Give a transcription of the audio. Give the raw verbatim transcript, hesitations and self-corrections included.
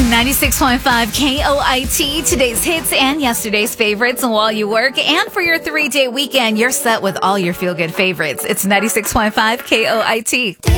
ninety-six point five K O I T, today's hits and yesterday's favorites while you work. And for your three-day weekend, you're set with all your feel-good favorites. It's ninety-six point five K O I T.